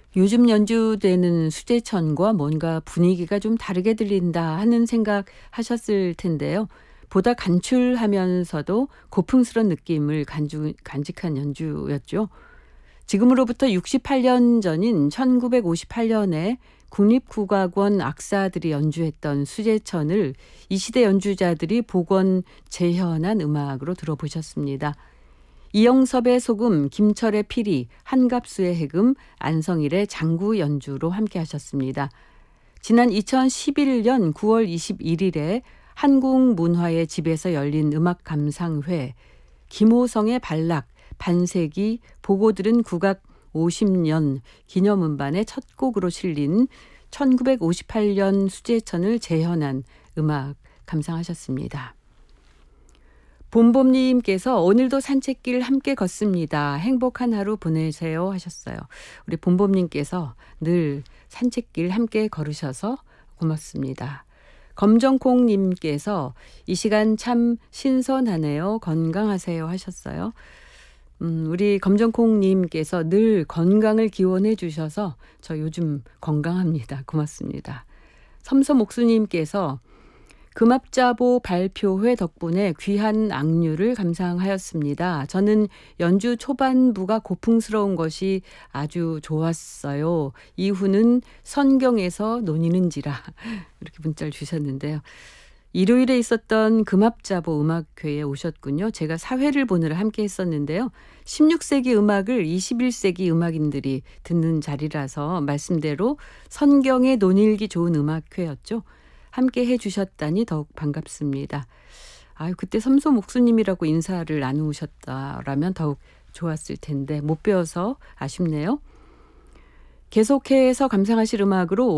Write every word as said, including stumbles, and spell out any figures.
요즘 연주되는 수제천과 뭔가 분위기가 좀 다르게 들린다 하는 생각 하셨을 텐데요. 보다 간출하면서도 고풍스런 느낌을 간주, 간직한 연주였죠. 지금으로부터 육십팔 년 전인 천구백오십팔 년에 국립국악원 악사들이 연주했던 수제천을 이 시대 연주자들이 복원 재현한 음악으로 들어보셨습니다. 이영섭의 소금, 김철의 피리, 한갑수의 해금, 안성일의 장구 연주로 함께 하셨습니다. 지난 이천십일 년 구월 이십일일에 한국문화의 집에서 열린 음악감상회, 김호성의 발락, 반세기, 보고 들은 국악 오십 년 기념음반의 첫 곡으로 실린 천구백오십팔 년 수제천을 재현한 음악 감상하셨습니다. 봄봄님께서 오늘도 산책길 함께 걷습니다. 행복한 하루 보내세요 하셨어요. 우리 봄봄님께서 늘 산책길 함께 걸으셔서 고맙습니다. 검정콩님께서 이 시간 참 신선하네요. 건강하세요 하셨어요. 음, 우리 검정콩님께서 늘 건강을 기원해 주셔서 저 요즘 건강합니다. 고맙습니다. 섬섬옥수님께서 금압자보 발표회 덕분에 귀한 악뮤를 감상하였습니다. 저는 연주 초반부가 고풍스러운 것이 아주 좋았어요. 이후는 선경에서 논의는지라 이렇게 문자를 주셨는데요. 일요일에 있었던 금압자보 음악회에 오셨군요. 제가 사회를 보느라 함께 했었는데요. 십육 세기 음악을 이십일 세기 음악인들이 듣는 자리라서 말씀대로 선경에 논일기 좋은 음악회였죠. 함께 해주셨다니 더욱 반갑습니다. 아유, 그때 섬소 목수님이라고 인사를 나누셨다라면 더욱 좋았을 텐데 못 배워서 아쉽네요. 계속해서 감상하실 음악으로